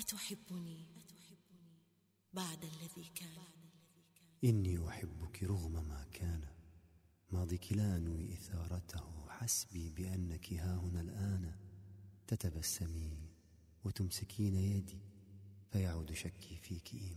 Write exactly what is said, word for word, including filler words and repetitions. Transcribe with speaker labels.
Speaker 1: أتحبني بعد الذي كان؟
Speaker 2: إني أحبك رغم ما كان، ماضيك لا أنوي إثارته، حسبي بأنك هاهنا الآن. تتبسمين وتمسكين يدي، فيعود شكي فيك إيمان.